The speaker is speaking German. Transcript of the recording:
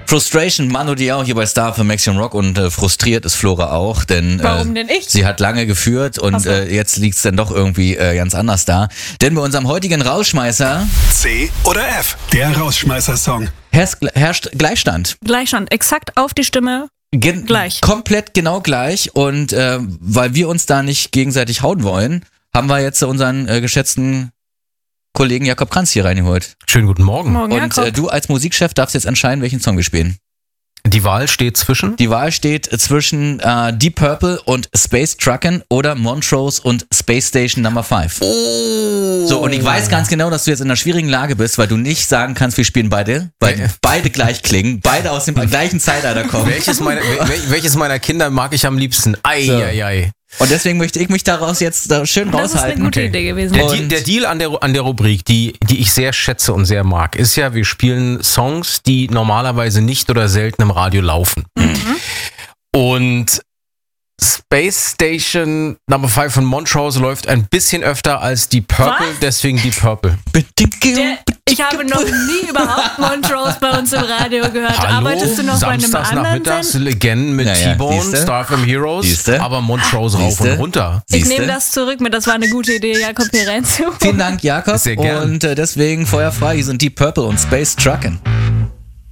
Frustration, Manu Diao hier bei Star für Maximum Rock und frustriert ist Flora auch, denn Warum denn ich? sie hat lange geführt und jetzt liegt es dann doch irgendwie ganz anders da. Denn bei unserem heutigen Rausschmeißer C oder F, der Rausschmeißer-Song. herrscht Gleichstand. Gleichstand, exakt auf die Stimme. Gleich. Komplett genau gleich und weil wir uns da nicht gegenseitig hauen wollen, haben wir jetzt unseren geschätzten Kollegen Jakob Kranz hier reingeholt. Schönen guten Morgen. Morgen, Und Jakob. du als Musikchef darfst jetzt entscheiden, welchen Song wir spielen. Die Wahl steht zwischen? Die Wahl steht zwischen Deep Purple und Space Truckin' oder Montrose und Space Station Number 5. Oh. So, und ich weiß ganz genau, dass du jetzt in einer schwierigen Lage bist, weil du nicht sagen kannst, wir spielen beide, weil beide gleich klingen, beide aus dem gleichen Zeitalter kommen. Welches meiner Kinder mag ich am liebsten? Ei. Und deswegen möchte ich mich daraus jetzt schön Das ist eine raushalten. gute Idee gewesen. Der Deal an der Rubrik, die ich sehr schätze und sehr mag, ist ja, wir spielen Songs, die normalerweise nicht oder selten im Radio laufen. Und Space Station Number 5 von Montrose läuft ein bisschen öfter als Deep Purple, Was? deswegen Deep Purple. Ich habe noch nie überhaupt Montrose bei uns im Radio gehört. Arbeitest du noch bei einem Samstags anderen nachmittags, Sender? Legenden mit Naja, T-Bone, siehste? Star FM Heroes, Siehste? aber Montrose rauf Siehste? und runter. Ich Siehste? nehme das zurück mit, das war eine gute Idee, Jakob Pirenzo. Vielen Dank, Jakob. Sehr gern. Und deswegen Feuer frei, hier sind Deep Purple und Space Truckin'.